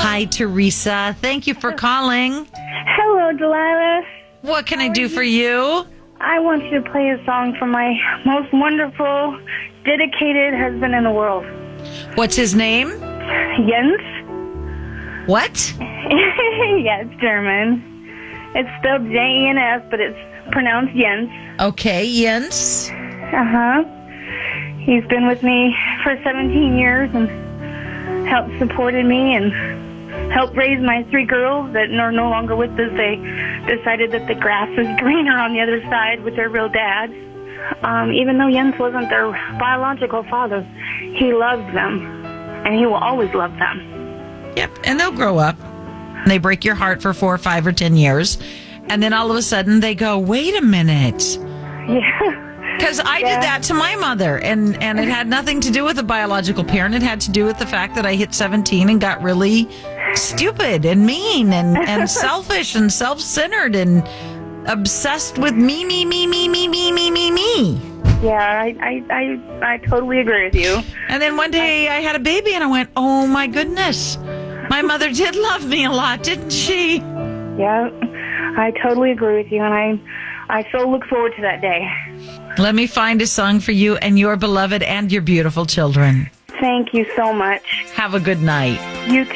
Hi, Teresa. Thank you for calling. Hello, Delilah. What can I do for you? I want you to play a song for my most wonderful, dedicated husband in the world. What's his name? Jens? What? Yeah, it's German. It's spelled Jens, but it's pronounced Jens. Okay, Jens. Uh-huh. He's been with me for 17 years and helped supported me and helped raise my 3 girls that are no longer with us. They decided that the grass is greener on the other side with their real dad. Even though Jens wasn't their biological father, he loves them, and he will always love them. Yep, and they'll grow up. They break your heart for 4 or 5 or 10 years, and then all of a sudden they go, wait a minute. Yeah. Because I did that to my mother, and it had nothing to do with a biological parent. It had to do with the fact that I hit 17 and got really stupid and mean and selfish and self-centered and obsessed with me. Yeah, I totally agree with you. And then one day I had a baby and I went, oh my goodness, my mother did love me a lot, didn't she? Yeah, I totally agree with you, and I so look forward to that day. Let me find a song for you and your beloved and your beautiful children. Thank you so much. Have a good night. You